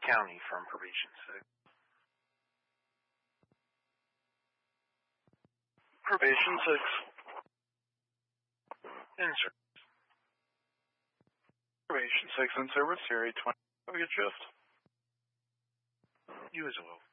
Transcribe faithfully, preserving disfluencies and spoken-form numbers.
County from Probation six. Probation six. In service. Probation six in service, area twenty. Have a good shift. You as well.